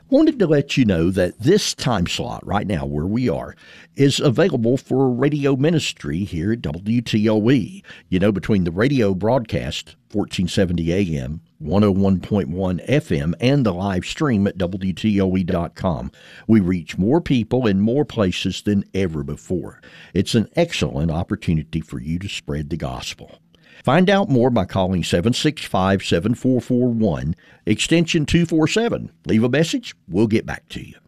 Wanted to let you know that this time slot right now where we are is available for radio ministry here at WTOE. You know, between the radio broadcast, 1470 AM, 101.1 FM, and the live stream at WTOE.com, we reach more people in more places than ever before. It's an excellent opportunity for you to spread the gospel. Find out more by calling 765-7441, extension 247. Leave a message, we'll get back to you.